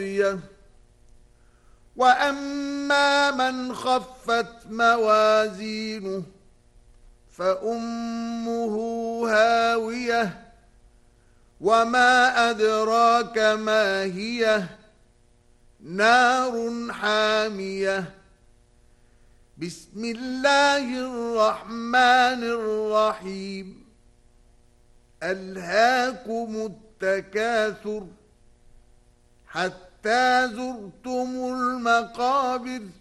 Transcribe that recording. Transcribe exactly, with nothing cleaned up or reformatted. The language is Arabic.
وأما من خفت موازينه فأمه هاوية وما أدراك ما هي نار حامية بسم الله الرحمن الرحيم ألهاكم التكاثر حتى زرتم المقابر